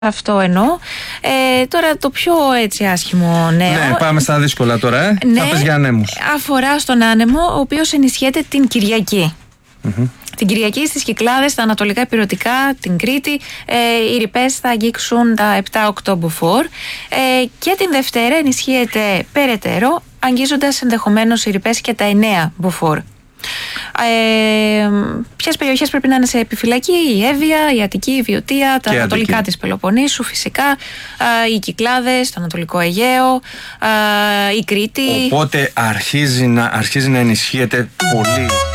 Αυτό εννοώ. Τώρα το πιο έτσι άσχημο νέο. Ναι, πάμε στα δύσκολα τώρα. Ναι, θα πες για ανέμους. αφορά στον άνεμο, ο οποίος ενισχύεται την Κυριακή. Την Κυριακή στις Κυκλάδες, στα ανατολικά ηπειρωτικά, την Κρήτη, οι ρηπές θα αγγίξουν τα 7-8 μποφόρ. Και την Δευτέρα ενισχύεται περαιτέρω, αγγίζοντας ενδεχομένως οι ρηπές και τα 9 μποφόρ. Ποιες περιοχές πρέπει να είναι σε επιφυλακή? Η Εύβοια, η Αττική, η Βιωτία, τα ανατολικά της Πελοποννήσου φυσικά, οι Κυκλάδες, το Ανατολικό Αιγαίο, η Κρήτη. Οπότε αρχίζει να ενισχύεται πολύ